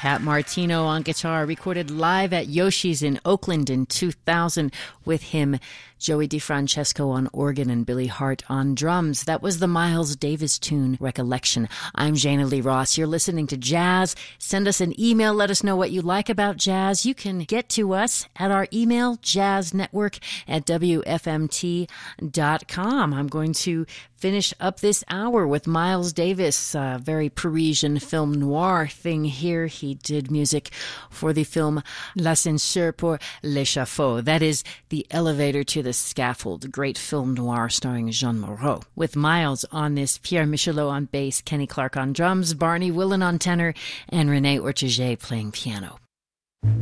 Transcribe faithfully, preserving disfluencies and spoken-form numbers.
Pat Martino on guitar, recorded live at Yoshi's in Oakland in two thousand with him, Joey DeFrancesco on organ and Billy Hart on drums. That was the Miles Davis tune, Recollection. I'm Jana Lee Ross. You're listening to Jazz. Send us an email. Let us know what you like about jazz. You can get to us at our email, jazznetwork at w f m t dot com. I'm going to finish up this hour with Miles Davis, a very Parisian film noir thing here. He did music for the film L'ascenseur pour l'échafaud. That is the elevator to the scaffold, great film noir starring Jean Moreau. With Miles on this, Pierre Michelot on bass, Kenny Clark on drums, Barney Willen on tenor, and René Orteget playing piano.